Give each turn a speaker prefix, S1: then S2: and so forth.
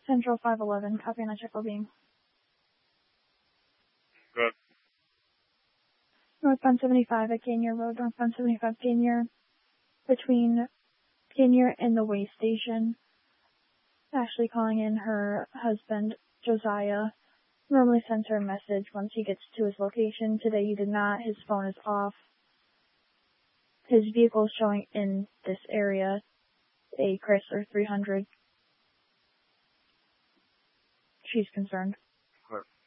S1: Central 511, copy on a check being.
S2: Good.
S1: Northbound 75 at Gainier Road, northbound 75 Gainier, between Gainier and the way station. Ashley calling in her husband, Josiah. Normally sends her a message once he gets to his location. Today he did not. His phone is off. His vehicle is showing in this area, a Chrysler 300. She's concerned.
S2: Good.